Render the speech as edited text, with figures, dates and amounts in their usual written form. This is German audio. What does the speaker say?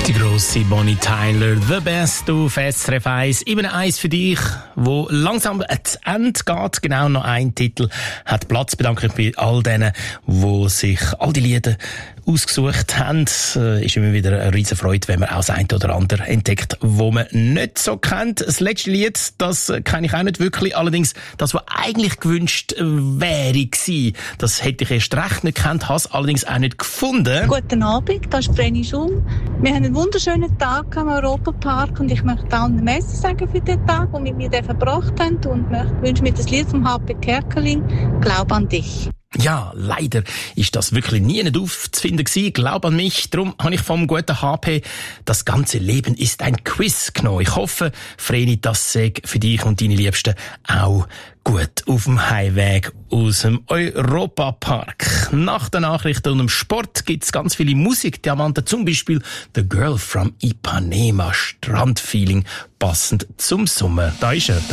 Die grosse Bonnie Tyler, The Best auf SRF 1. Eben eins für dich, wo langsam ans Ende geht. Genau noch ein Titel hat Platz. Bedanke mich bei all denen, die sich all die Lieder ausgesucht haben. Ist immer wieder eine riesen Freude, wenn man auch das eine oder andere entdeckt, wo man nicht so kennt. Das letzte Lied, das kenne ich auch nicht wirklich. Allerdings, das, was eigentlich gewünscht wäre gewesen, das hätte ich erst recht nicht gekannt, habe es allerdings auch nicht gefunden. Guten Abend, das ist Vreni Schum. Wir haben einen wunderschönen Tag am Europapark und ich möchte allen Merci sagen für den Tag, den wir mit mir verbracht haben, und wünsche mir das Lied vom HP Kerkeling, «Glaub an dich». Ja, leider ist das wirklich nie nicht aufzufinden gewesen. Glaub an mich. Darum habe ich vom guten HP «Das ganze Leben ist ein Quiz» genommen. Ich hoffe, Vreni, das sei für dich und deine Liebsten auch gut auf dem Heimweg aus dem Europapark. Nach den Nachrichten und dem Sport gibt's ganz viele Musikdiamanten, zum Beispiel «The Girl from Ipanema», Strandfeeling, passend zum Sommer. Da ist er.